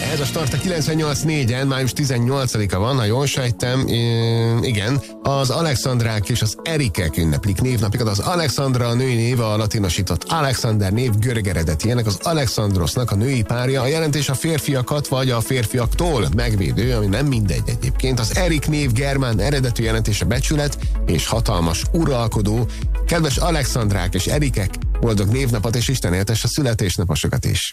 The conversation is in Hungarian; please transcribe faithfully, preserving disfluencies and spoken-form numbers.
Ez a Start a kilencvennyolc négyen, május tizennyolcadika van, ha jól sejtem, igen, az Alexandrák és az Erikek ünneplik névnapikat. Az Alexandra a női néve, a latinosított Alexander név görög eredeti. Ennek az Alexandrosnak a női párja, a jelentés a férfiakat vagy a férfiaktól megvédő, ami nem mindegy egyébként. Az Erik név germán eredetű jelentése becsület és hatalmas uralkodó. Kedves Alexandrák és Erikek, boldog névnapot és Isten éltesse a születésnaposokat is!